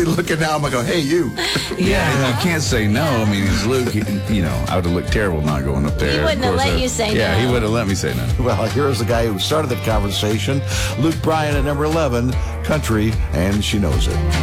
be looking now. I'm going to go, hey, you. Yeah, you can't say no. I mean, it's Luke. I would have looked terrible not going up there. He wouldn't have let you say no. Yeah, he would have let me say no. Well, here's the guy who started the conversation, Luke Bryan at number 11, Country, and She Knows It.